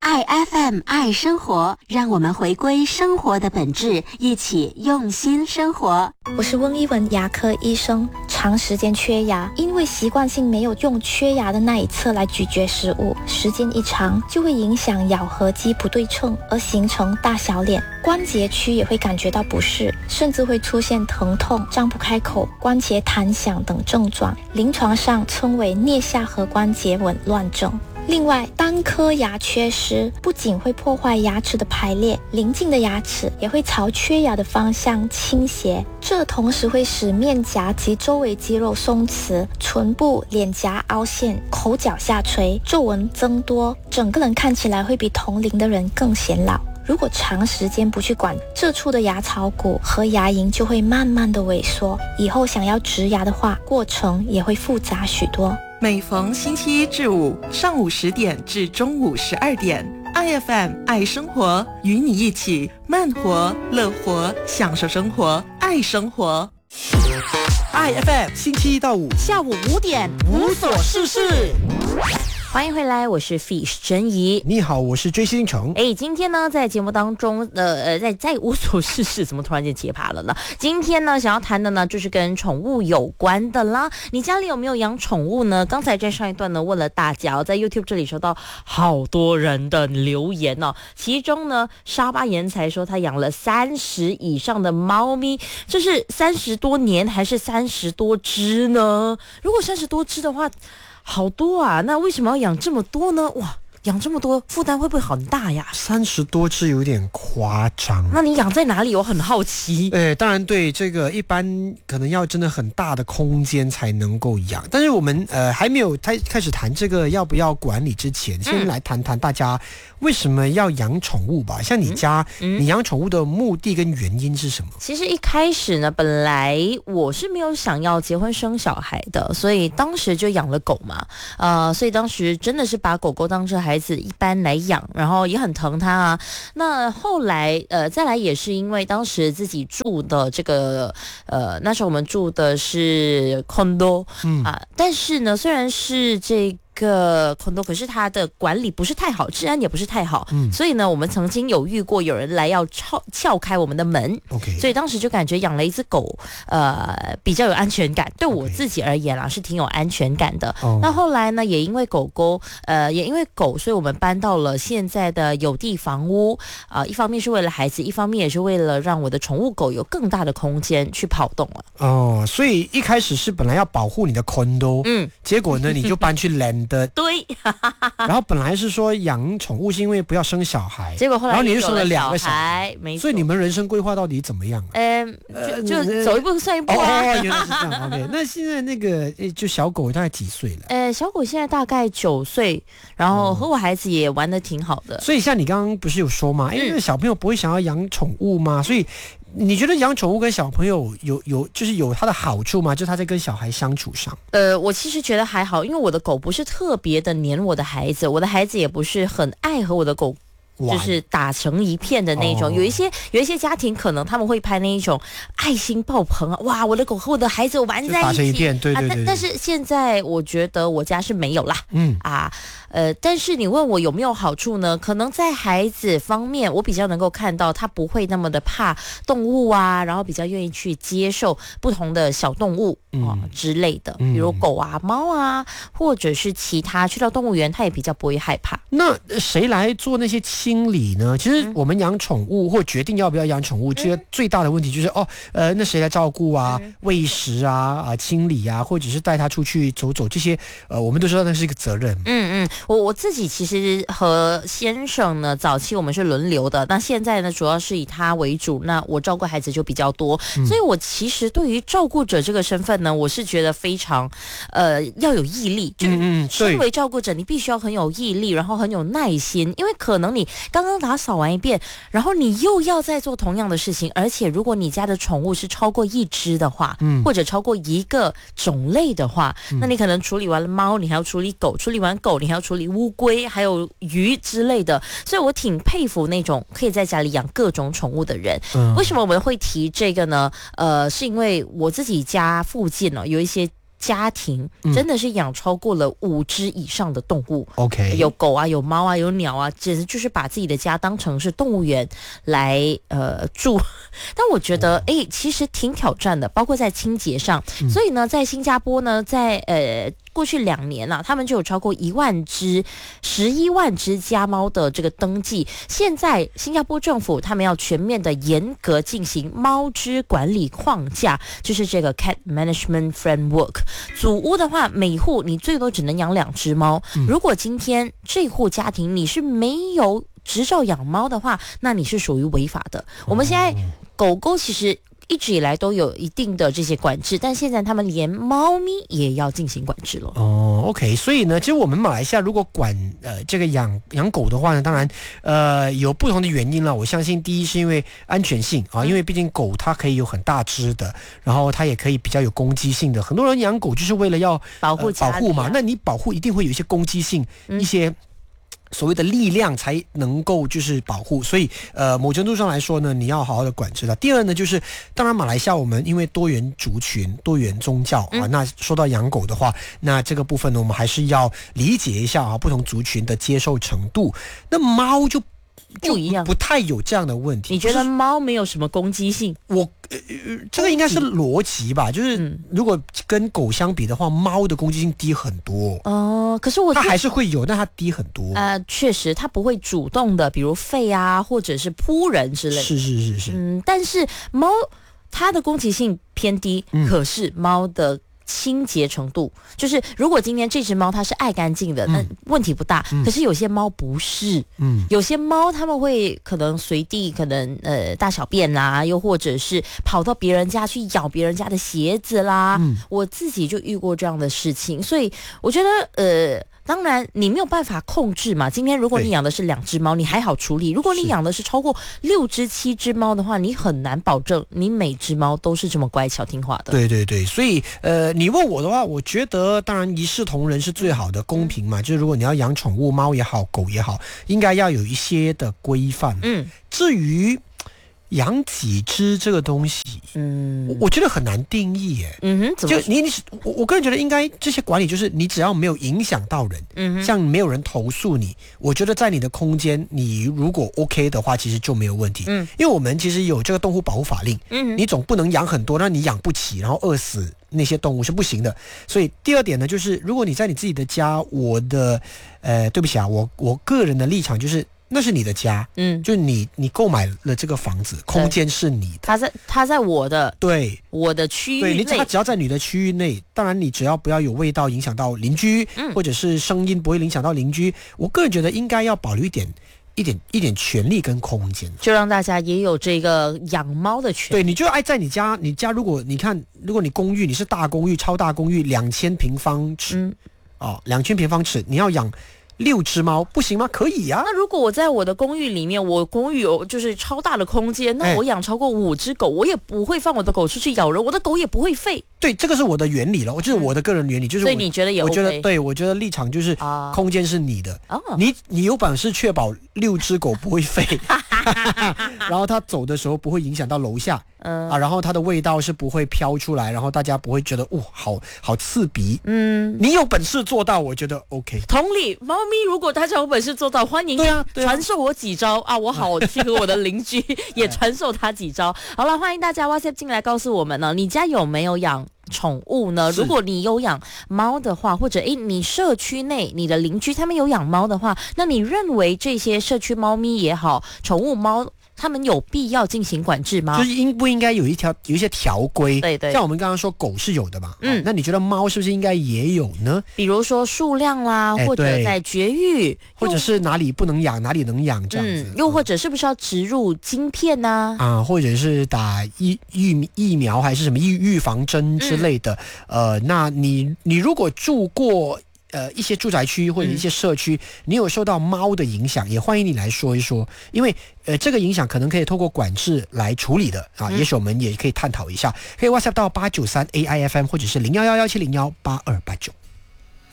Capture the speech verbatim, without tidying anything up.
爱 F M 爱生活，让我们回归生活的本质，一起用心生活。 我是温一文牙科医生，长时间缺牙，因为习惯性没有用缺牙的那一侧来咀嚼食物，时间一长就会影响咬合肌不对称，而形成大小脸，关节区也会感觉到不适，甚至会出现疼痛、张不开口、关节弹响等症状，临床上称为颞下颌关节紊乱症。另外，单颗牙缺失不仅会破坏牙齿的排列，邻近的牙齿也会朝缺牙的方向倾斜，这同时会使面颊及周围肌肉松弛，唇部、脸颊凹陷，口角下垂，皱纹增多，整个人看起来会比同龄的人更显老。如果长时间不去管，这处的牙槽骨和牙龈就会慢慢的萎缩，以后想要植牙的话，过程也会复杂许多。 每逢星期一至五上午十点至中午十二点 ，I F M 爱生活，与你一起慢活、乐活，享受生活，爱生活。 I F M 星期一到五下午五点， 无所事事。 欢迎回来，我是 Fish 珍怡。 你好，我是追星虫。 哎，今天呢，在节目当中，呃呃，在在无所事事，怎么突然间结巴了呢？今天呢，想要谈的呢，就是跟宠物有关的啦。你家里有没有养宠物呢？刚才在上一段呢，问了大家，在 YouTube 这里收到好多人的留言哦。其中呢，沙巴颜才说他养了三十以上的猫咪，这是三十多年还是三十多只呢？如果三十多只的话，好多啊！那为什么要养这么多呢？哇，养这么多负担会不会很大呀？ 三十多只有点夸张。 那你养在哪里？我很好奇。 呃，当然对，这个一般可能要真的很大的空间才能够养。但是我们呃还没有开开始谈这个要不要管理之前，先来谈谈大家为什么要养宠物吧。像你家，嗯嗯、你养宠物的目的跟原因是什么？ 其实一开始呢，本来我是没有想要结婚生小孩的，所以当时就养了狗嘛。呃，所以当时真的是把狗狗当成孩子一般来养，然后也很疼它啊。那后来呃再来也是因为当时自己住的这个呃那时候我们住的是 condo、嗯、啊，但是呢虽然是这个个 condo， 可是它的管理不是太好，治安也不是太好，嗯，所以呢，我们曾经有遇过有人来要撬撬开我们的门 ，OK， 所以当时就感觉养了一只狗，呃，比较有安全感，对我自己而言啦，是挺有安全感的。Oh. 那后来呢，也因为狗狗，呃，也因为狗，所以我们搬到了现在的有地房屋，啊、呃，一方面是为了孩子，一方面也是为了让我的宠物狗有更大的空间去跑动了。 哦，所以一开始是本来要保护你的 condo， 嗯，结果呢，你就搬去 land。的对， 然后本来是说养宠物是因为不要生小孩， 结果后来然后你就生了两个小孩， 没错。 所以你们人生规划到底怎么样、啊？ 嗯、呃，就就走一步算一步啊。 哦，原来是这样。OK， 那现在那个就小狗大概几岁了？ 呃，小狗现在大概九岁，然后和我孩子也玩得挺好的。 嗯、所以像你刚刚不是有说嘛，因为小朋友不会想要养宠物吗？所以。你觉得养宠物跟小朋友有有就是有它的好处吗？就是他在跟小孩相处上。 呃，我其实觉得还好，因为我的狗不是特别的黏我的孩子，我的孩子也不是很爱和我的狗。就是打成一片的那种，有一些有一些家庭可能他们会拍那一种爱心爆棚啊，哇，我的狗和我的孩子玩在一起， 打成一片，对对 对, 对、啊。 但但是现在我觉得我家是没有啦，嗯啊，呃，但是你问我有没有好处呢？可能在孩子方面，我比较能够看到他不会那么的怕动物啊，然后比较愿意去接受不同的小动物啊、嗯、之类的，比如狗啊、猫啊，或者是其他，去到动物园他也比较不会害怕。 那谁来做那些清理呢？其实我们养宠物或决定要不要养宠物，这个最大的问题就是哦，呃，那谁来照顾啊、喂食啊、啊清理啊，或者是带它出去走走，这些呃，我们都知道那是一个责任。 嗯嗯，我我自己其实和先生呢，早期我们是轮流的，那现在呢，主要是以他为主，那我照顾孩子就比较多，嗯、所以我其实对于照顾者这个身份呢，我是觉得非常呃要有毅力，就身为照顾者，你必须要很有毅力，然后很有耐心，因为可能你刚刚打扫完一遍，然后你又要再做同样的事情，而且如果你家的宠物是超过一只的话，嗯，或者超过一个种类的话，嗯、那你可能处理完了猫，你还要处理狗，处理完狗，你还要处理乌龟，还有鱼之类的，所以我挺佩服那种可以在家里养各种宠物的人。嗯、为什么我们会提这个呢？呃，是因为我自己家附近呢、哦、有一些家庭真的是养超过了五只以上的动物、 嗯、OK， 有狗啊，有猫啊，有鸟啊，简直就是把自己的家当成是动物园来呃住。但我觉得哎、欸，其实挺挑战的，包括在清洁上、嗯、所以呢在新加坡呢，在呃过去两年啊，他们就有超过一万只十一万只家猫的这个登记。现在新加坡政府他们要全面的严格进行猫只管理框架，就是这个 Cat Management Framework。祖屋的话，每户你最多只能养两只猫、嗯、如果今天这户家庭你是没有执照养猫的话，那你是属于违法的。我们现在狗狗其实一直以来都有一定的这些管制，但现在他们连猫咪也要进行管制了。 哦 ，OK， 所以呢，其实我们马来西亚如果管呃这个养养狗的话呢，当然呃有不同的原因了。我相信第一是因为安全性啊，因为毕竟狗它可以有很大只的，然后它也可以比较有攻击性的。很多人养狗就是为了要保护、呃、 保护嘛，那你保护一定会有一些攻击性，嗯、一些。所谓的力量才能够就是保护，所以呃某程度上来说呢，你要好好的管制它。第二呢，就是当然马来西亚我们因为多元族群、多元宗教啊，嗯、那说到养狗的话，那这个部分呢，我们还是要理解一下啊，不同族群的接受程度。那猫就不一样， 不太有这样的问题。 你觉得猫没有什么攻击性？ 我呃这个应该是逻辑吧，就是如果跟狗相比的话，猫的攻击性低很多。 哦、呃，可是我它还是会有，但它低很多。 呃，确实，它不会主动的，比如吠啊，或者是扑人之类的。 是是是是。 嗯，但是猫它的攻击性偏低，嗯、可是猫的清洁程度，就是如果今天这只猫它是爱干净的，那问题不大、嗯、可是有些猫不是，嗯，有些猫它们会可能随地可能呃大小便啦，又或者是跑到别人家去咬别人家的鞋子啦、嗯、我自己就遇过这样的事情，所以我觉得呃当然你没有办法控制嘛，今天如果你养的是两只猫你还好处理，如果你养的是超过六只七只猫的话，你很难保证你每只猫都是这么乖巧听话的。 对对对，所以呃你问我的话，我觉得当然一视同仁是最好的，公平嘛，就是如果你要养宠物，猫也好狗也好，应该要有一些的规范。嗯，至于养几只这个东西，嗯，我, 我觉得很难定义耶。嗯哼，怎么就你你我我个人觉得应该这些管理就是你只要没有影响到人，嗯哼，像没有人投诉你，我觉得在你的空间你如果 OK 的话，其实就没有问题。嗯，因为我们其实有这个动物保护法令，嗯，你总不能养很多，让你养不起，然后饿死那些动物是不行的。所以第二点呢，就是如果你在你自己的家，我的呃对不起啊，我我个人的立场就是。那是你的家，嗯，就你你购买了这个房子，空间是你的， 它在它在我的对我的区域内， 对，你它只要在你的区域内，当然你只要不要有味道影响到邻居，嗯，或者是声音不会影响到邻居，我个人觉得应该要保留一点一点一点权利跟空间， 就让大家也有这个养猫的权利。 对，你就爱在你家，你家如果你看，如果你公寓你是大公寓、超大公寓，两千平方尺，嗯，哦，两千平方尺，你要养六只猫不行吗？可以呀、啊。 那如果我在我的公寓里面，我公寓有就是超大的空间，那我养超过五只狗，我也不会放我的狗出去咬人，我的狗也不会吠。 对，这个是我的原理了，我就是我的个人原理，就是我。 所以你觉得也 OK？ 我觉得对，我觉得立场就是空间是你的，哦、你你有本事确保六只狗不会吠，然后它走的时候不会影响到楼下，嗯啊，然后它的味道是不会飘出来，然后大家不会觉得哇、哦、好好刺鼻，嗯，你有本事做到，我觉得 OK。 同理，猫咪如果大家有本事做到，欢迎传授我几招 啊, 啊，我好去和我的邻居也传授他几招。好了，欢迎大家 WhatsApp 进来告诉我们呢，你家有没有养宠物呢？如果你有养猫的话，或者诶你社区内你的邻居他们有养猫的话，那你认为这些社区猫咪也好，宠物猫他们有必要进行管制吗？ 就是应不应该有一条有一些条规？ 对对， 像我们刚刚说狗是有的嘛，嗯，那你觉得猫是不是应该也有呢？ 比如说数量啦，或者在绝育， 或者是哪里不能养，哪里能养这样子， 嗯、又或者是不是要植入晶片呢、 啊？啊，或者是打疫疫疫苗还是什么预预防针之类的？嗯、呃，那你你如果住过。呃，一些住宅区或者一些社区、嗯，你有受到猫的影响，也欢迎你来说一说，因为呃，这个影响可能可以透过管制来处理的啊，嗯、也许我们也可以探讨一下，可以 WhatsApp 到八九三 A I F M 或者是零幺幺幺七零幺八二八九。